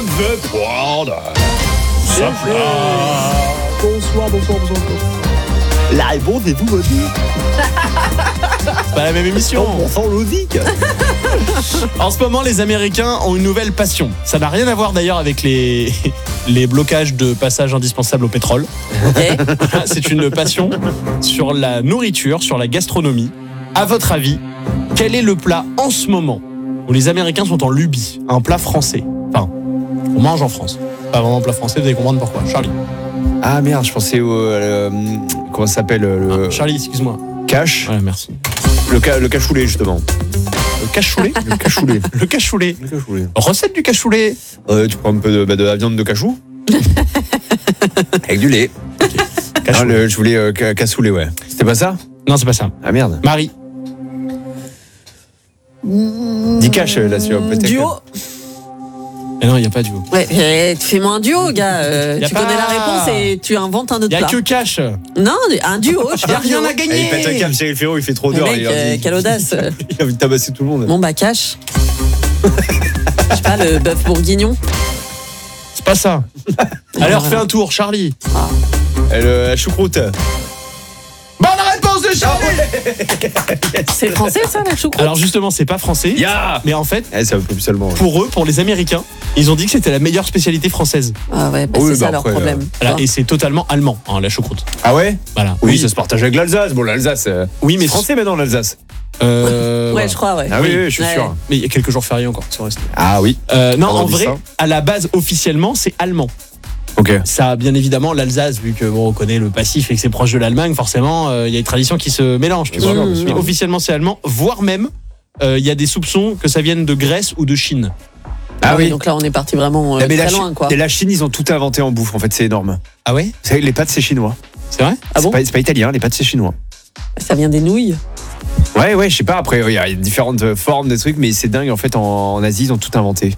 the world. Bonsoir. La réponse est vous aussi. C'est pas la même émission. On sent logique. En ce moment, les Américains ont une nouvelle passion. Ça n'a rien à voir d'ailleurs avec les blocages de passage indispensables au pétrole. Ok. C'est une passion sur la nourriture, sur la gastronomie. À votre avis, quel est le plat en ce moment où les Américains sont en lubie? Un plat français. Enfin, on mange en France. Pas vraiment un plat français, vous allez comprendre pourquoi. Charlie. Ah merde, je pensais au... comment ça s'appelle Charlie, excuse-moi. Cache. Ouais, merci. Le cassoulet, justement. Le cachoulet. Le cachoulet. Le cachoulet. Le cachoulet. Recette du cachoulet. Tu prends un peu de la viande de cachou. Avec du lait. Cachoulet. Je voulais cassoulet, ouais. C'était pas ça? Non, c'est pas ça. Ah merde. Marie. Dis cache là-dessus. Peut-être. Duo. Mais non, il n'y a pas de duo. Ouais, fais-moi un duo, gars. Y a Tu pas- connais la réponse et tu inventes un Il autre n'y a plat. que cash. Non, un duo. Je Il n'y a fais un duo. rien à gagner. Il pète un câble, Cyril Ferro, il fait trop Le d'heures. mec, quelle audace. Il a envie de tabasser tout le monde. Bon, bah, cache. Je sais pas, le bœuf bourguignon. C'est pas ça. Alors, fais un tour, Charlie. La choucroute. Bonne réponse de Charlie. C'est français, ça, la choucroute? Alors, justement, c'est pas français. Ya. Mais en fait, Ça veut plus seulement. pour eux, pour les Américains, ils ont dit que c'était la meilleure spécialité française. Ah ouais, bah, Oui, c'est bah ça leur après, problème. Voilà, et c'est totalement allemand, hein, la choucroute. Ah ouais? Voilà. Oui, ça se partage avec l'Alsace. Bon, l'Alsace. Oui, mais C'est français maintenant, l'Alsace. Ouais, voilà. je crois, ouais. Ah oui, je suis Ouais. sûr. Mais il y a quelques jours fériés encore. Ça reste. Ah oui. Non, On en dit vrai, ça. à la base, officiellement, c'est allemand. Ok. Ça, bien évidemment, l'Alsace, vu que bon, on connaît le passif et que c'est proche de l'Allemagne, forcément, il y a des traditions qui se mélangent. Tu vois. Bien sûr. Mais officiellement, c'est allemand, voire même, il y a des soupçons que ça vienne de Grèce ou de Chine. Ah oui. Donc là, on est parti vraiment Mais très loin, quoi. Et la Chine, ils ont tout inventé en bouffe. En fait, c'est énorme. Ah ouais? Vous savez, les pâtes, c'est chinois. C'est vrai? Ah bon? C'est pas italien, les pâtes, c'est chinois. Ça vient des nouilles. Ouais, je sais pas. Après, il y a différentes formes des trucs, mais c'est dingue. En fait, en Asie, ils ont tout inventé.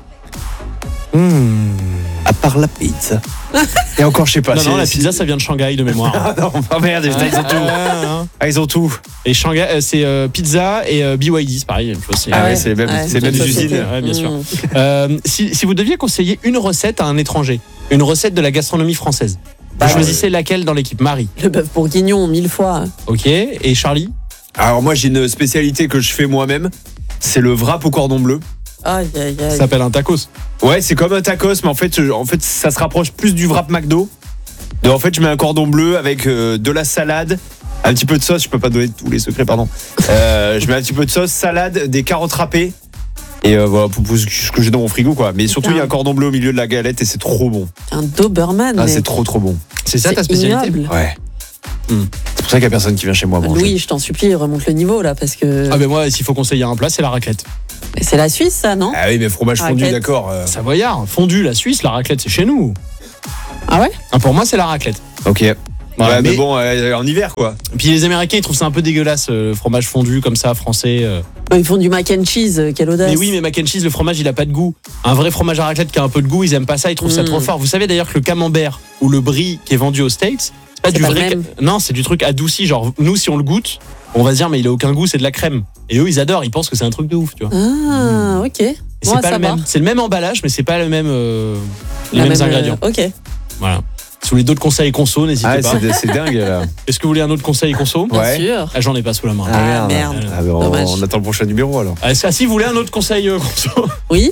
À part la pizza. Et encore, je sais pas. Non, la pizza, ça vient de Shanghai de mémoire. Ah non, oh merde, ils ont tout. Ah, ils ont tout. Et Shanghai, c'est pizza et BYD, c'est pareil. Même chose, Ah ouais, c'est les mêmes, c'est les mêmes société. usines. Ouais, bien sûr. Mmh. Si vous deviez conseiller une recette à un étranger, une recette de la gastronomie française, vous choisissez laquelle dans l'équipe? Marie. Le bœuf bourguignon, 1000 fois. Ok. Et Charlie? Alors moi, j'ai une spécialité que je fais moi-même. C'est le wrap au cordon bleu. Aïe, aïe, Ça aïe. s'appelle un tacos. Ouais, c'est comme un tacos, mais en fait, ça se rapproche plus du wrap McDo. Donc, en fait, je mets un cordon bleu avec de la salade, un petit peu de sauce. Je peux pas donner tous les secrets, pardon. Je mets un petit peu de sauce, salade, des carottes râpées. Et voilà, pour ce que j'ai dans mon frigo, quoi. Mais surtout, il y a un cordon bleu au milieu de la galette et c'est trop bon. Un Doberman. Ah, mais c'est trop bon. C'est ça ta spécialité? ignoble. Ouais. C'est pour ça qu'il y a personne qui vient chez moi manger. Louis, je t'en supplie, remonte le niveau là, parce que Ah ben moi, s'il faut conseiller un plat, c'est la raclette. Mais c'est la Suisse, ça, non? Ah oui, mais fromage fondu, Raclette. d'accord. Savoyard, fondu, la Suisse, la raclette, c'est chez nous. Ah ouais? Ah, pour moi, c'est la raclette. Ok. Voilà, Ouais, mais mais- bon, en hiver, quoi. Puis les Américains, ils trouvent ça un peu dégueulasse, le fromage fondu comme ça, français. Ils font du mac and cheese, quelle audace. Mais oui, mais mac and cheese, le fromage, il a pas de goût. Un vrai fromage à raclette qui a un peu de goût, ils aiment pas ça, ils trouvent ça trop fort. Vous savez d'ailleurs que le camembert ou le brie qui est vendu aux States, c'est pas C'est du pas le vrai. même. Non, c'est du truc adouci. Genre, nous, si on le goûte, on va se dire, mais il a aucun goût, c'est de la crème. Et eux, ils adorent, ils pensent que c'est un truc de ouf, tu vois. Ah, ok. Et c'est Bon, pas ça le même. va. C'est le même emballage, mais c'est pas le même, les La mêmes même, ingrédients. Ok. Voilà. Si vous voulez d'autres conseils conso, n'hésitez Ah, pas. c'est dingue, là. Est-ce que vous voulez un autre conseil conso? Bien Ouais. sûr. Ah, j'en ai pas sous la main. Ah, merde. Ah, ben, Dommage. on attend le prochain numéro, alors. Ah, si vous voulez un autre conseil conso. Oui.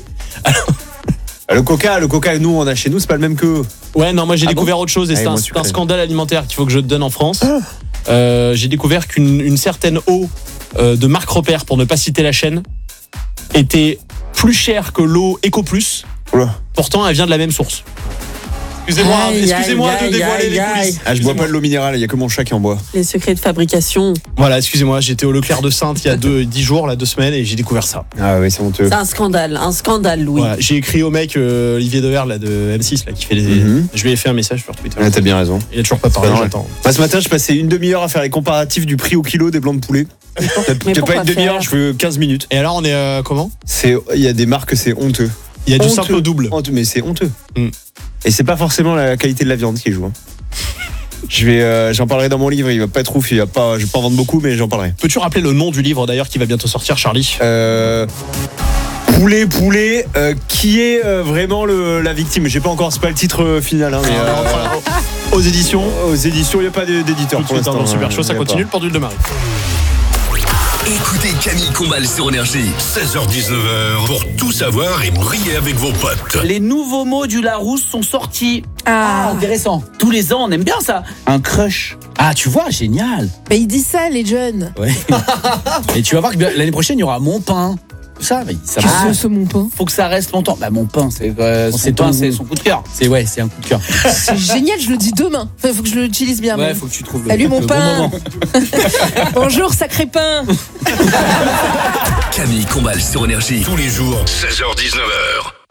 Le coca, nous, on a chez nous, c'est pas le même que. Ouais, non, moi j'ai Ah découvert autre chose et Ah, c'est moi, un sucré. scandale alimentaire qu'il faut que je te donne en France. J'ai découvert qu'une certaine eau de Marc Repère, pour ne pas citer la chaîne, était plus chère que l'eau Eco Plus. Oula. Pourtant, elle vient de la même source. Excusez-moi Aïe, excusez-moi aïe, de dévoiler aïe, les aïe. coulisses. Ah, je bois pas de l'eau minérale, il y a que mon chat qui en boit. Les secrets de fabrication. Voilà, excusez-moi, j'étais au Leclerc de Sainte il y a 10 jours, là, 2 semaines, et j'ai découvert ça. Ah ouais, c'est honteux. C'est un scandale, Louis. Voilà, j'ai écrit au mec Olivier Dever là, de M6 là, qui fait les. Mhm. Je lui ai fait un message sur Twitter. Ouais, t'as bien raison. Il a toujours pas parlé, C'est vrai. j'attends. Moi, ce matin, je passais une demi-heure à faire les comparatifs du prix au kilo des blancs de poulet. Mais T'as pourquoi pas une demi-heure, faire je veux 15 minutes. Et alors, on est comment? Il y a des marques, c'est honteux. Il y a du Honteux. simple au double. Honteux, mais c'est honteux. Mm. Et c'est pas forcément la qualité de la viande qui joue. Hein. J'en parlerai dans mon livre, il va pas être ouf, je vais pas en vendre beaucoup, mais j'en parlerai. Peux-tu rappeler le nom du livre d'ailleurs qui va bientôt sortir, Charlie? Poulet, qui est vraiment la victime? J'ai pas encore, c'est pas le titre final. Hein, mais, Aux éditions. aux éditions, il n'y a pas d'éditeur Tout de pour suite, l'instant. dans Super Show, ça y a continue pas. le pendule de Marie. Écoutez Camille Combal sur Énergie, 16h-19h, pour tout savoir et briller avec vos potes. Les nouveaux mots du Larousse sont sortis. Ah, Intéressant. Tous les ans, on aime bien ça. Un crush. Ah, tu vois, génial. Mais il dit ça, les jeunes. Ouais. Et tu vas voir que l'année prochaine, il y aura mon pain. Tout ça, mais ça Qu'est-ce va. que c'est mon pain? Faut que ça reste longtemps. Bah, mon pain, c'est c'est pain, ton- c'est son coup de cœur. C'est un coup de cœur. C'est génial, je le dis demain. Enfin, faut que je l'utilise bien. Ouais, mais- faut que tu trouves Salut, mon le pain. bon moment. Bonjour, sacré pain. Camille Combal sur Énergie, tous les jours, 16h-19h.